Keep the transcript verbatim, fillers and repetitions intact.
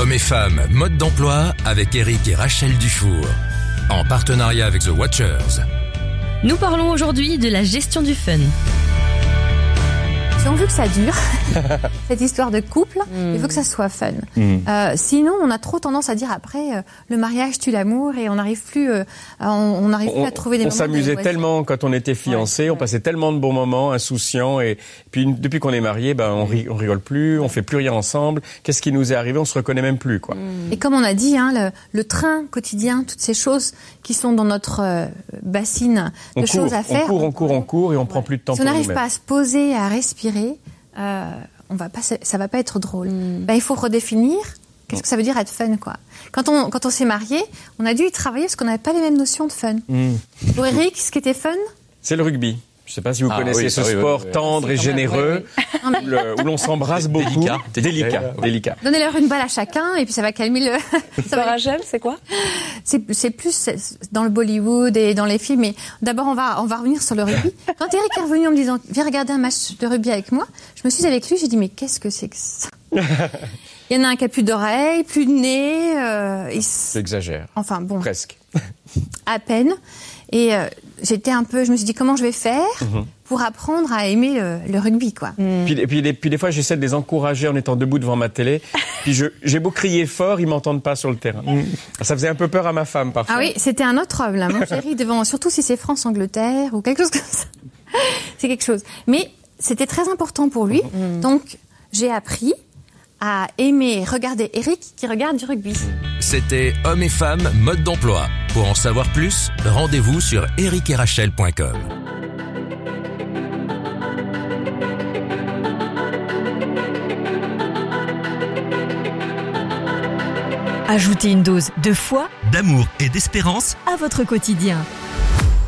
Hommes et femmes, mode d'emploi avec Eric et Rachel Dufour. En partenariat avec The Watchers. Nous parlons aujourd'hui de la gestion du fun. Si on veut que ça dure, cette histoire de couple, mmh. il faut que ça soit fun. Mmh. Euh, sinon, on a trop tendance à dire après, euh, le mariage tue l'amour et on n'arrive plus, euh, on n'arrive plus à trouver des on moments. On s'amusait tellement quand on était fiancés, ouais, on ouais. passait tellement de bons moments, insouciants, et puis depuis qu'on est mariés, ben on, ri, on rigole plus, on fait plus rien ensemble. Qu'est-ce qui nous est arrivé? On se reconnaît même plus, quoi. Mmh. Et comme on a dit, hein, le, le train quotidien, toutes ces choses qui sont dans notre euh, bassine de on choses court, à faire. On court, on court, on court, et on ouais. prend plus de temps si pour on n'arrive nous-mêmes. pas à se poser, à respirer. Euh, on va pas, ça va pas être drôle. Mm. Ben, il faut redéfinir qu'est-ce que ça veut dire être fun, quoi. Quand on, quand on s'est mariés, on a dû y travailler parce qu'on n'avait pas les mêmes notions de fun. Mm. Pour Eric, ce qui était fun, c'est le rugby. Je ne sais pas si vous ah, connaissez oui, ce oui, sport oui, oui. tendre et généreux, oui, oui. où, le, où l'on s'embrasse beaucoup. Délicat. Délicat. Délicat. Donnez-leur une balle à chacun et puis ça va calmer le... ça va... Rachel, c'est quoi? c'est, c'est plus dans le Bollywood et dans les films. Mais d'abord, on va, on va revenir sur le rugby. Quand Eric est revenu en me disant « Viens regarder un match de rugby avec moi », je me suis avec lui, j'ai dit « Mais qu'est-ce que c'est que ça ?» Il y en a un qui a plus d'oreilles, plus de nez. Euh, J'exagère. Enfin bon. Presque. À peine. Et euh, j'étais un peu, je me suis dit comment je vais faire mmh. pour apprendre à aimer le, le rugby, quoi. Mmh. Puis, et puis, des, puis des fois, j'essaie de les encourager en étant debout devant ma télé. Puis je, j'ai beau crier fort, ils m'entendent pas sur le terrain. Mmh. Ça faisait un peu peur à ma femme parfois. Ah oui, c'était un autre homme, là, mon chéri, devant, surtout si c'est France-Angleterre ou quelque chose comme ça. C'est quelque chose. Mais c'était très important pour lui. Mmh. Donc, j'ai appris à aimer regarder Eric qui regarde du rugby. C'était Hommes et femmes, mode d'emploi. Pour en savoir plus, rendez-vous sur eric et rachel point com. Ajoutez une dose de foi, d'amour et d'espérance à votre quotidien.